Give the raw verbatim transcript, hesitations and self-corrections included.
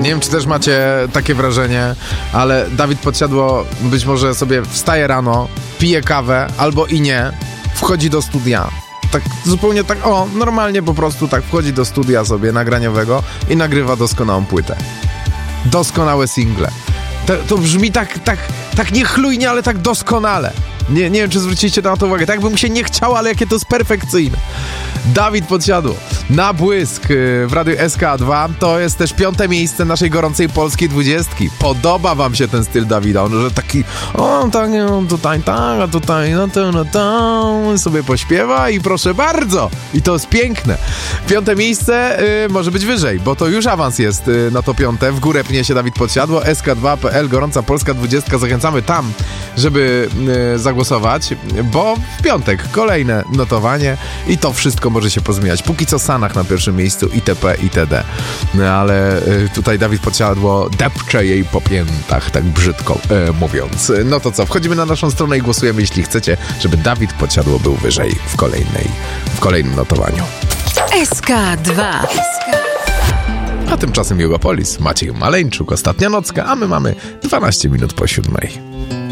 Nie wiem, czy też macie takie wrażenie, ale Dawid Podsiadło być może sobie wstaje rano, pije kawę albo i nie, wchodzi do studia. Tak zupełnie tak, o, normalnie po prostu tak wchodzi do studia sobie nagraniowego i nagrywa doskonałą płytę. Doskonałe single. To, to brzmi tak, tak, tak niechlujnie, ale tak doskonale. Nie, nie wiem, czy zwróciliście na to uwagę. Tak by mu się nie chciało, ale jakie to jest perfekcyjne. Dawid Podsiadło na błysk w Radiu S K dwa. To jest też piąte miejsce naszej gorącej polskiej dwudziestki. Podoba wam się ten styl Dawida? On, że taki, o tak, no, tutaj, tak, a tutaj, no to, no to, sobie pośpiewa i proszę bardzo. I to jest piękne. Piąte miejsce y, może być wyżej, bo to już awans jest y, na to piąte. W górę pnie się Dawid Podsiadło. S K dwa kropka P L, gorąca polska dwudziestka. Zachęcamy tam, żeby y, zagłosować, bo w piątek kolejne notowanie i to wszystko może się pozmieniać. Póki co Sanach na pierwszym miejscu, itp. itd. No, ale y, tutaj Dawid Podsiadło depcze jej po piętach, tak brzydko y, mówiąc. No to co, wchodzimy na naszą stronę i głosujemy, jeśli chcecie, żeby Dawid Podsiadło był wyżej w kolejnej, w kolejnym notowaniu. S K dwa. A tymczasem Jugopolis, Maciej Maleńczuk, ostatnia nocka, a my mamy dwanaście minut po siódmej.